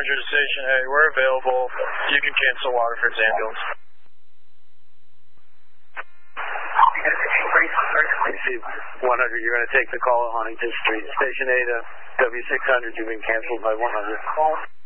to Station A. We're available. You can cancel Waterford's ambulance. 100, you're going to take the call at Huntington Street. Station A to W600, you've been canceled by 100.